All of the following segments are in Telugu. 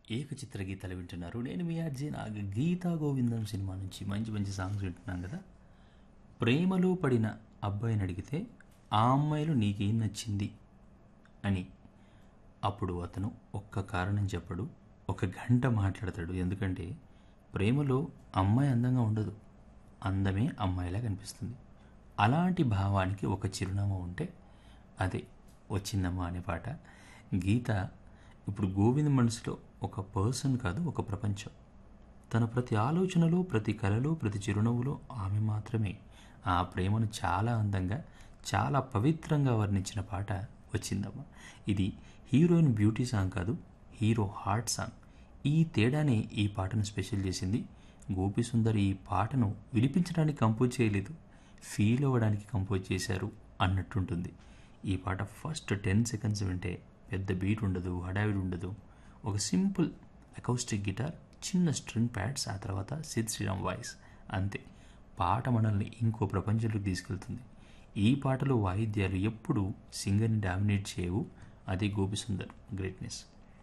ఏకచిత్ర గీతాలు వింటున్నారు. నేను మీ ఆర్జే నాగ. గీతా గోవిందం సినిమా నుంచి మంచి మంచి సాంగ్స్ వింటున్నాం కదా. ప్రేమలో పడిన అబ్బాయిని అడిగితే ఆ అమ్మాయిలో నీకేం నచ్చింది అని అప్పుడు అతను ఒక్క కారణం చెప్పడు, ఒక గంట మాట్లాడతాడు. ఎందుకంటే ప్రేమలో అమ్మాయి అందంగా ఉండదు, అందమే అమ్మాయిలా కనిపిస్తుంది. అలాంటి భావానికి ఒక చిరునామా ఉంటే అదే వచ్చిందమ్మా అనే పాట. గీత ఇప్పుడు గోవింద్ మనసులో ఒక పర్సన్ కాదు, ఒక ప్రపంచం. తన ప్రతి ఆలోచనలో, ప్రతి కలలో, ప్రతి చిరునవ్వులో ఆమె మాత్రమే. ఆ ప్రేమను చాలా అందంగా, చాలా పవిత్రంగా వర్ణించిన పాట వచ్చిందమ్మా. ఇది హీరోయిన్ బ్యూటీ సాంగ్ కాదు, హీరో హార్ట్ సాంగ్. ఈ తేడానే ఈ పాటను స్పెషల్ చేసింది. గోపి సుందర్ ఈ పాటను వినిపించడానికి కంపోజ్ చేయలేదు, ఫీల్ అవ్వడానికి కంపోజ్ చేశారు అన్నట్టుంటుంది. ఈ పాట ఫస్ట్ 10 సెకండ్స్ వింటే పెద్ద బీట్ ఉండదు, హడావిడి ఉండదు. ఒక సింపుల్ అకౌస్టిక్ గిటార్, చిన్న స్ట్రింగ్ ప్యాడ్స్, ఆ తర్వాత సిద్ శ్రీరామ్ వాయిస్, అంతే. పాట మనల్ని ఇంకో ప్రపంచంలోకి తీసుకెళ్తుంది. ఈ పాటలో వాయిద్యాలు ఎప్పుడూ సింగర్ని డామినేట్ చేయవు. అదే గోపి సుందర్ గ్రేట్నెస్.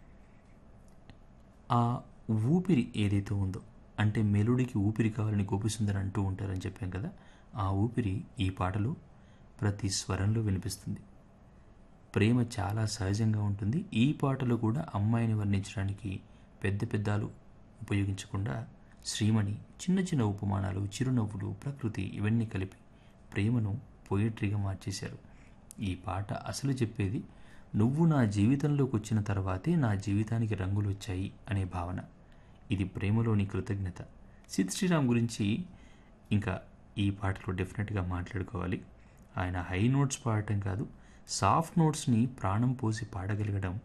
ఆ ఊపిరి ఏదైతే ఉందో, అంటే మెలోడీకి ఊపిరి కావాలని గోపి సుందర్ అంటూ ఉంటారని చెప్పాం కదా. ఆ ఊపిరి ఈ పాటలో ప్రతి స్వరంలో వినిపిస్తుంది. ప్రేమ చాలా సహజంగా ఉంటుంది. ఈ పాటలో కూడా అమ్మాయిని వర్ణించడానికి పెద్ద పెద్దాలు ఉపయోగించకుండా శ్రీమణి చిన్న చిన్న ఉపమానాలు, చిరునవ్వులు, ప్రకృతి ఇవన్నీ కలిపి ప్రేమను పోయిట్రీగా మార్చేశారు. ఈ పాట అసలు చెప్పేది నువ్వు నా జీవితంలోకి వచ్చిన తర్వాతే నా జీవితానికి రంగులు వచ్చాయి అనే భావన. ఇది ప్రేమలోని కృతజ్ఞత. సిద్ శ్రీరామ్ గురించి ఇంకా ఈ పాటలో డెఫినెట్గా మాట్లాడుకోవాలి. ఆయన హై నోట్స్ పాడటం కాదు, సాఫ్ట్ నోట్స్ని ప్రాణం పోసి పాడగలగడం